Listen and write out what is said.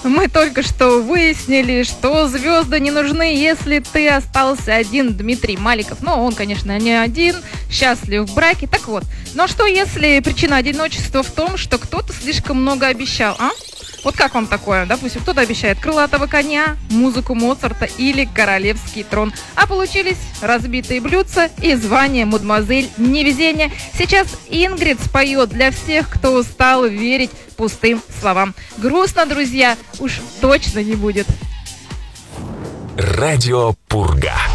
Мы только что выяснили, что звезды не нужны, если ты остался один, Дмитрий Маликов. Но он, конечно, не один, счастлив в браке. Так вот, но что если причина одиночества в том, что кто-то слишком много обещал, а? Вот как вам такое? Допустим, кто-то обещает крылатого коня, музыку Моцарта или королевский трон. А получились разбитые блюдца и звание мадемуазель невезения. Сейчас Ингрид споет для всех, кто устал верить пустым словам. Грустно, друзья, уж точно не будет. Радио Пурга.